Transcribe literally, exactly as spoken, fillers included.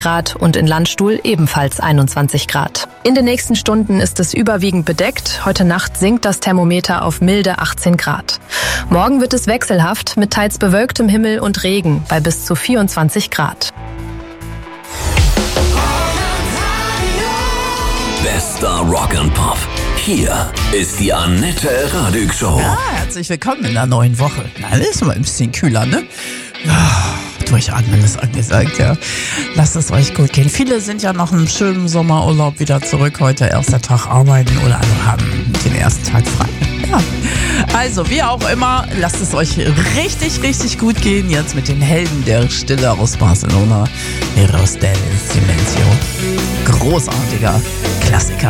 Grad und in Landstuhl ebenfalls einundzwanzig Grad. In den nächsten Stunden ist es überwiegend bedeckt. Heute Nacht sinkt das Thermometer auf milde achtzehn Grad. Morgen wird es wechselhaft mit teils bewölktem Himmel und Regen bei bis zu vierundzwanzig Grad. Bester Rock and Pop. Hier ist die Annette Radig Show. Ja, herzlich willkommen in der neuen Woche. Alles mal ein bisschen kühler, ne? Ja, durchatmen ist angesagt, ja. Lasst es euch gut gehen. Viele sind ja noch im schönen Sommerurlaub wieder zurück. Heute erster Tag arbeiten oder alle haben den ersten Tag frei. Ja. Also, wie auch immer, lasst es euch richtig, richtig gut gehen. Jetzt mit den Helden der Stille aus Barcelona. Heroes del Silencio. Großartiger Klassiker.